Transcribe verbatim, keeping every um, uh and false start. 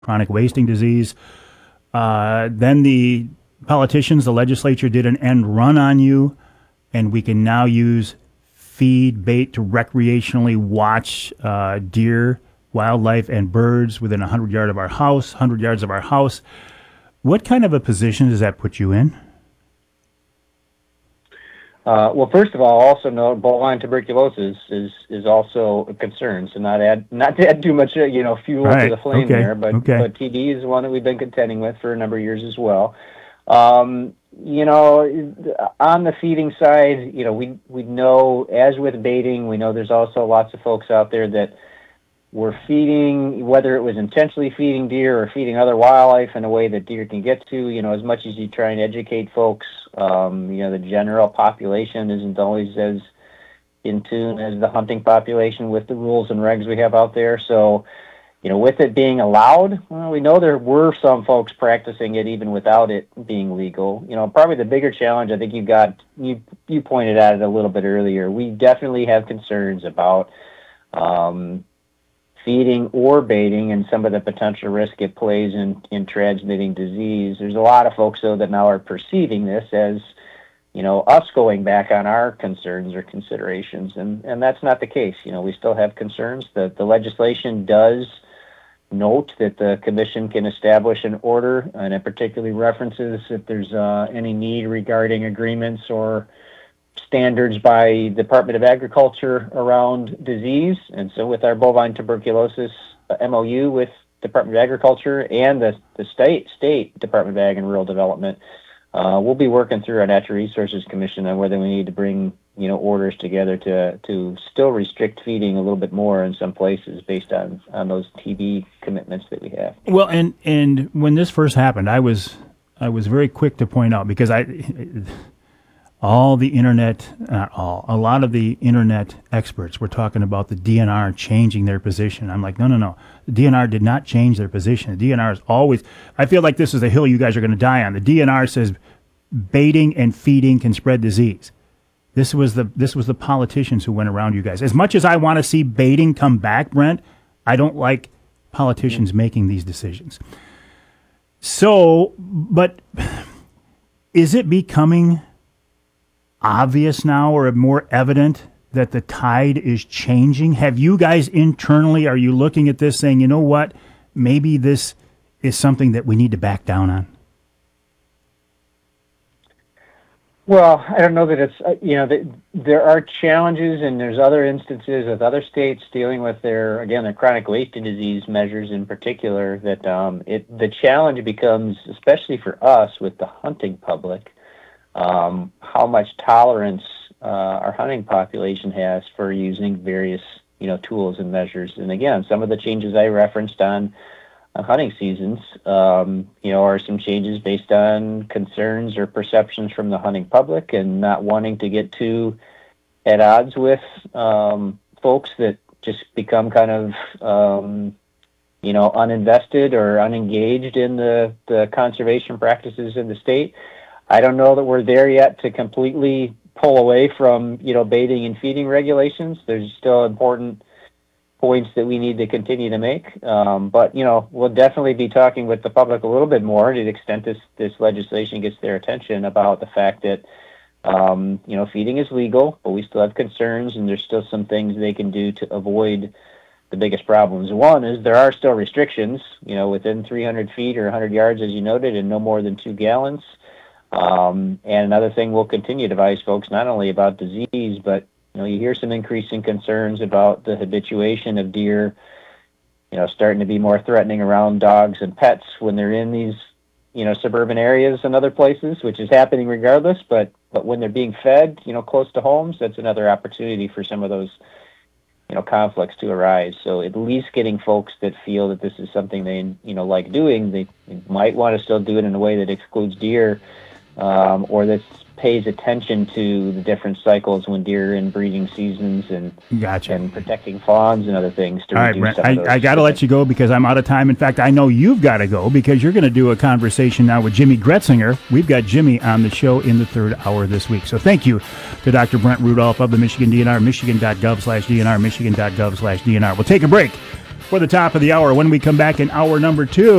chronic wasting disease. Uh, then the politicians, the legislature did an end run on you, and we can now use feed bait to recreationally watch uh, deer, wildlife, and birds within one hundred yards of our house, one hundred yards of our house. What kind of a position does that put you in? Uh, well, first of all, also note bovine tuberculosis is is also a concern. So not add not to add too much uh, you know fuel right. to the flame okay. there, but okay. but T B is one that we've been contending with for a number of years as well. Um, you know, on the feeding side, you know, we we know, as with baiting, we know there's also lots of folks out there that were feeding, whether it was intentionally feeding deer or feeding other wildlife in a way that deer can get to. You know, as much as you try and educate folks, um, you know, the general population isn't always as in tune as the hunting population with the rules and regs we have out there. So, you know, with it being allowed, well, we know there were some folks practicing it even without it being legal. You know, probably the bigger challenge, I think you got, you, you pointed at it a little bit earlier. We definitely have concerns about, um, feeding or baiting and some of the potential risk it plays in, in transmitting disease. There's a lot of folks, though, that now are perceiving this as, you know, us going back on our concerns or considerations, and, and that's not the case. You know, we still have concerns. The, the legislation does note that the commission can establish an order, and it particularly references if there's uh, any need regarding agreements or standards by Department of Agriculture around disease. And so with our bovine tuberculosis uh, M O U with Department of Agriculture and the, the state state Department of Ag and Rural Development, uh, we'll be working through our Natural Resources Commission on whether we need to bring, you know, orders together to to still restrict feeding a little bit more in some places based on, on those T B commitments that we have. Well, and and when this first happened, I was I was very quick to point out, because I all the internet, not all, a lot of the internet experts were talking about the D N R changing their position. I'm like, no, no, no. The D N R did not change their position. The D N R is always, I feel like this is the hill you guys are going to die on. The D N R says baiting and feeding can spread disease. This was the this was the politicians who went around you guys. As much as I want to see baiting come back, Brent, I don't like politicians mm-hmm. making these decisions. So, but is it becoming obvious now or more evident that the tide is changing? Have you guys internally, are you looking at this saying, you know what, maybe this is something that we need to back down on? Well, I don't know that it's, uh, you know, the, there are challenges, and there's other instances with other states dealing with their, again, their chronic wasting disease measures in particular, that um, it the challenge becomes, especially for us with the hunting public, Um, how much tolerance uh, our hunting population has for using various, you know, tools and measures. And again, some of the changes I referenced on, on hunting seasons, um, you know, are some changes based on concerns or perceptions from the hunting public and not wanting to get too at odds with um, folks that just become kind of, um, you know, uninvested or unengaged in the, the conservation practices in the state. I don't know that we're there yet to completely pull away from, you know, baiting and feeding regulations. There's still important points that we need to continue to make. Um, but, you know, we'll definitely be talking with the public a little bit more to the extent this, this legislation gets their attention about the fact that, um, you know, feeding is legal, but we still have concerns, and there's still some things they can do to avoid the biggest problems. One is there are still restrictions, you know, within three hundred feet or one hundred yards, as you noted, and no more than two gallons. Um, and another thing we'll continue to advise folks not only about disease, but, you know, you hear some increasing concerns about the habituation of deer, you know, starting to be more threatening around dogs and pets when they're in these, you know, suburban areas and other places, which is happening regardless. But, but when they're being fed, you know, close to homes, that's another opportunity for some of those, you know, conflicts to arise. So at least getting folks that feel that this is something they, you know, like doing, they, they might want to still do it in a way that excludes deer, Um, or that pays attention to the different cycles when deer are in breeding seasons and gotcha. and protecting fawns and other things. To All right, Brent, I, I got to let you go because I'm out of time. In fact, I know you've got to go because you're going to do a conversation now with Jimmy Gretzinger. We've got Jimmy on the show in the third hour this week. So thank you to Doctor Brent Rudolph of the Michigan D N R, michigan.gov slash DNR, michigan.gov slash DNR. We'll take a break. for the top of the hour. When we come back in hour number two,